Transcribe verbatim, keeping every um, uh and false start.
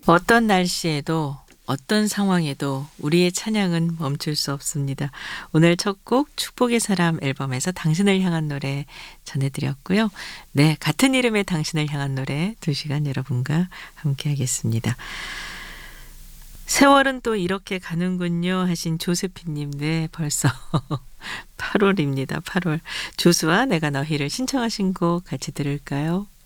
어떤 날씨에도 어떤 상황에도 우리의 찬양은 멈출 수 없습니다. 오늘 첫 곡 축복의 사람 앨범에서 당신을 향한 노래 전해드렸고요. 네, 같은 이름의 당신을 향한 노래 두 시간 여러분과 함께 하겠습니다. 세월은 또 이렇게 가는군요 하신 조세피님, 네, 벌써 팔월입니다. 팔월. 조수와 내가 너희를 신청하신 곡 같이 들을까요?